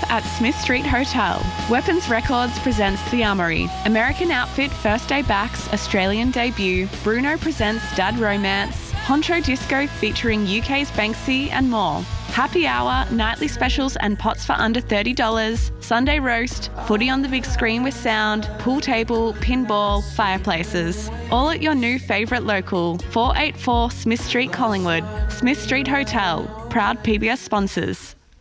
at Smith Street Hotel. Weapons Records presents The Armoury. American Outfit First Day Back's Australian debut. Bruno presents Dad Romance. Honcho Disco featuring UK's Banksy and more. Happy hour, nightly specials and pots for under $30. Sunday roast, footy on the big screen with sound, pool table, pinball, fireplaces. All at your new favourite local, 484 Smith Street, Collingwood. Smith Street Hotel, proud PBS sponsors.